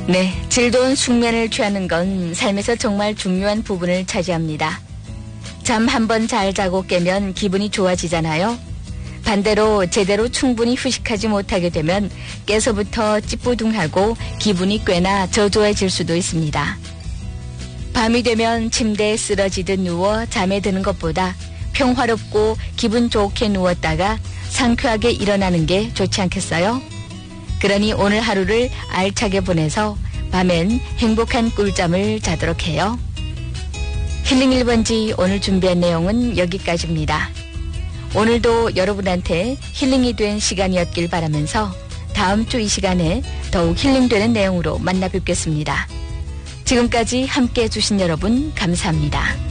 네, 질 좋은 숙면을 취하는 건 삶에서 정말 중요한 부분을 차지합니다. 잠 한 번 잘 자고 깨면 기분이 좋아지잖아요. 반대로 제대로 충분히 휴식하지 못하게 되면 깨서부터 찌뿌둥하고 기분이 꽤나 저조해질 수도 있습니다. 밤이 되면 침대에 쓰러지듯 누워 잠에 드는 것보다 평화롭고 기분 좋게 누웠다가 상쾌하게 일어나는 게 좋지 않겠어요? 그러니 오늘 하루를 알차게 보내서 밤엔 행복한 꿀잠을 자도록 해요. 힐링 1번지 오늘 준비한 내용은 여기까지입니다. 오늘도 여러분한테 힐링이 된 시간이었길 바라면서 다음 주 이 시간에 더욱 힐링되는 내용으로 만나 뵙겠습니다. 지금까지 함께해 주신 여러분 감사합니다.